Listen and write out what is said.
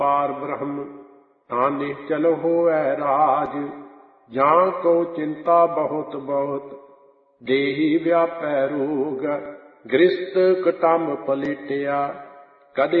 पार ब्रह्म ताने चल होवै राज। जां को चिंता बहुत बहुत देही व्यापै रोग। गृहस्थ कटम पलेटिया